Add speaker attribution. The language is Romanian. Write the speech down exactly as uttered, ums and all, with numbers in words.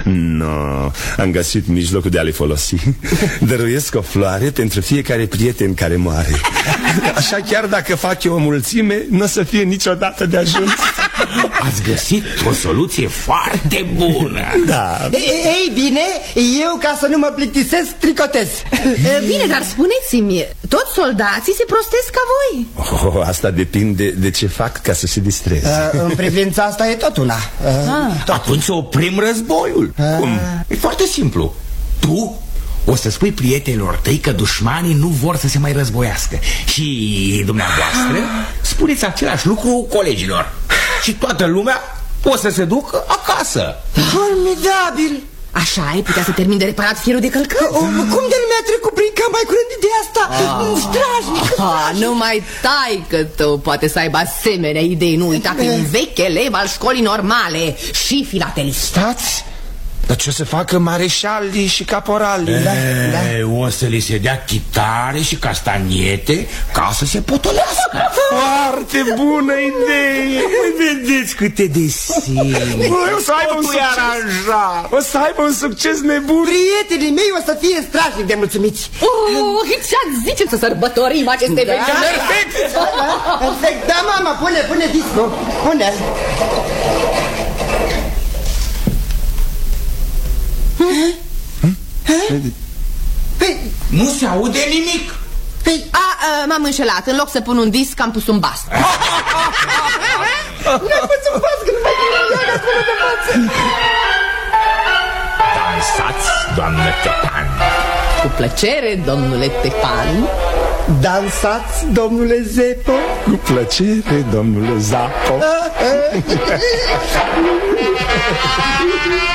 Speaker 1: No, am găsit mijlocul de a le folosi. Dăruiesc o floare pentru fiecare prieten care moare. Așa chiar dacă fac eu o mulțime, nu o să fie niciodată de ajuns.
Speaker 2: Ați găsit o soluție foarte bună.
Speaker 1: Da.
Speaker 3: Ei bine, eu ca să nu mă plictisesc tricotez.
Speaker 4: Bine, dar spuneți-mi, toți soldații se prostesc ca voi?
Speaker 1: Oh, asta depinde de ce fac ca să se distreze.
Speaker 3: uh, În privința asta e tot una. uh,
Speaker 2: ah. tot. Atunci oprim războiul. uh. Cum? E foarte simplu. Tu o să spui prietenilor tăi că dușmanii nu vor să se mai războiască. Și dumneavoastră spuneți același lucru colegilor. Și toată lumea o să se ducă acasă.
Speaker 3: Formidabil!
Speaker 4: Așa ai putea să termin de reparat fierul de călcări?
Speaker 3: Cum de mi-a trecut prin cap mai curând ideea asta? Strajnic!
Speaker 4: Nu mai tai că tu poate să aibă asemenea idei. Nu uita că e un vechi elev al școlii normale și filatelist.
Speaker 5: Stați! Dar ce o să facă mareșalii și caporalii?
Speaker 2: Da, da. O să li se dea chitare și castaniete ca să se potolească.
Speaker 5: Foarte bună idee!
Speaker 2: Vedeți câte desene.
Speaker 5: O să aibă un succes. O să aibă un succes nebun.
Speaker 3: Prietenii mei o să fie strașnic de mulțumiți.
Speaker 4: Oh, ce-ați zice să sărbătorim aceste
Speaker 3: da,
Speaker 4: vechi?
Speaker 3: Perfect! Da, da, perfect! Da, mama, pune, pune disco. Pune.
Speaker 2: Nu se aude nimic.
Speaker 4: Păi, a, m-am înșelat. În loc să pun un disc, am pus un bas.
Speaker 3: Nu-ai pus un bas, că nu mai gândeam acolo de față.
Speaker 2: Dansați, doamnă Tepan.
Speaker 4: Cu plăcere, domnule Tepan.
Speaker 3: Dansați, domnule Zepo.
Speaker 1: Cu plăcere, domnule Zapo.